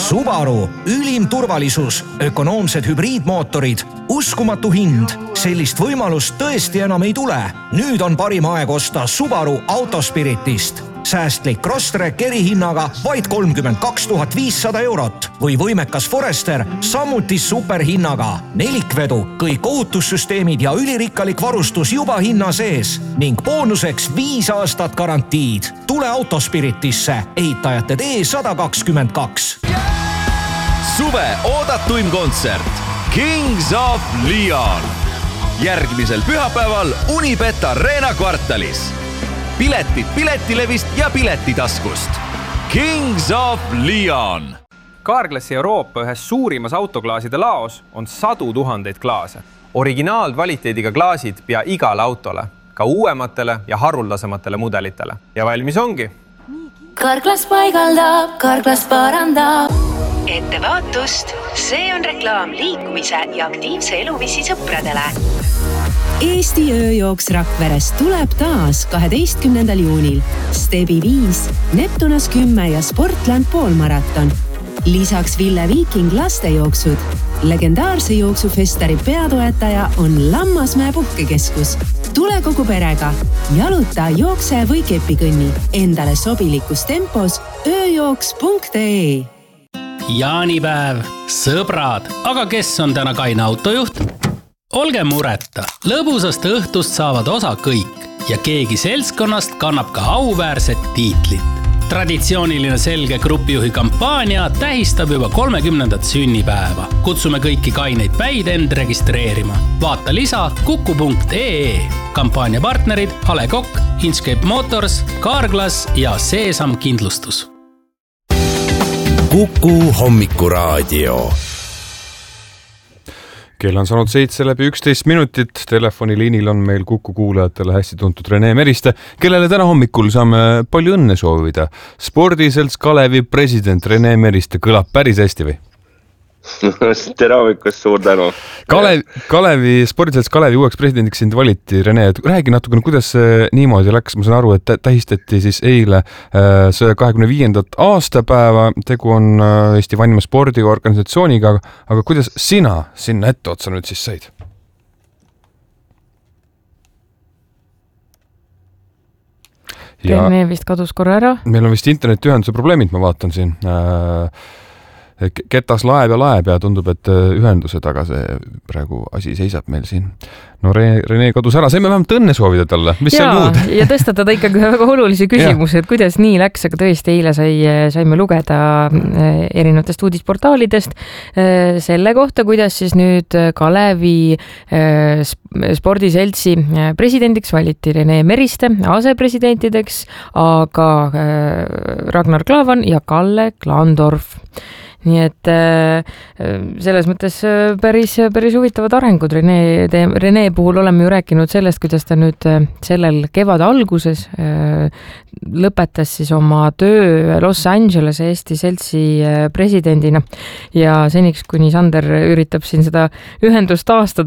Subaru, ülim turvalisus, ökonoomsed hübriidmootorid, uskumatu hind. Sellist võimalust tõesti enam ei tule. Nüüd on parim aeg osta Subaru Autospiritist. Säästlik Crosstrek erihinnaga vaid 32 500 eurot või võimekas Forester samuti superhinnaga. Nelikvedu, kõik ohutussüsteemid ja ülirikkalik varustus juba hinna sees ning boonuseks 5 aastat garantiid. Tule Autospiritisse, ehitajate tee 122. Suve oodatuim kontsert Kings of Leon. Järgmisel pühapäeval Unibet Arena kvartalis. Piletid Piletilevist ja Piletitaskust. Kings of Leon. Carglassi Euroopa ühes suurimas autoklaaside laos on 100 000 klaase. Originaalkvaliteediga klaasid pea igale autole, ka uuematele ja haruldasematele mudelitele. Ja valmis ongi. Carglass paigaldab, Carglass parandab. Ettevaatust, see on reklaam liikumise ja aktiivse eluviisi sõpradele. Eesti ööjooks Rakverest tuleb taas 12. juunil. Stebi 5, Neptunas 10 ja Sportland poolmaraton. Lisaks Ville Viiking lastejooksud. Legendaarse jooksufestari peatoetaja on Lammasmäe puhkekeskus. Tule kogu perega. Jaluta, jookse või kepikõnni. Endale sobilikus tempos ööjooks.ee. Jaanipäev, sõbrad, aga kes on täna kaine autojuht? Olge mureta, lõbusast õhtust saavad osa kõik ja keegi seltskonnast kannab ka auväärset tiitlit. Traditsiooniline selge grupijuhi kampaania tähistab juba 30. sünnipäeva. Kutsume kõiki kaineid päid end registreerima. Vaata lisa kuku.ee. Kampaania partnerid Ale Kokk, Inchcape Motors, Carglass ja Seesam Kindlustus. Kuku hommikuraadio. Kell on saanud 7:11. Telefoniliinil on meil Kuku kuulajatele hästi tuntud Rene Meriste, kellele täna hommikul saame palju õnne soovida. Spordiselts Kalevi president Rene Meriste kõlab päris hästi või? Tere hommikust, suur tänu. Spordiselts Kalevi uueks presidendiks sind valiti, Rene. Räägi natukene, kuidas niimoodi läks. Ma saan aru, et tähistati siis eile 125. aastapäeva. Tegu on Eesti vanima spordiorganisatsiooniga. Aga kuidas sina sinna etteotsa nüüd siis said? Rene vist kadus korra ära. Meil on vist internetiühenduse probleemid, ma vaatan siin. Ketas laeb ja tundub, et ühenduse taga see praegu asi seisab meil siin. No Rene kadus ära, saime vähemalt õnne soovida talle. Mis seal muud? Ja tõstatada ikkagi väga olulisi küsimusi, et kuidas nii läks, aga tõesti eile saime lugeda erinevatest uudisportaalidest selle kohta, kuidas siis nüüd Kalevi spordiseltsi presidendiks valiti Rene Meriste, asepresidentideks, aga Ragnar Klavan ja Kalle Klandorf. Nii et selles mõttes päris huvitavad arengud. Rene puhul oleme ju rääkinud sellest, kuidas ta nüüd sellel kevad alguses lõpetas siis oma töö Los Angeles Eesti seltsi presidendina ja seniks, kuni Sander üritab siin seda ühendust taastada,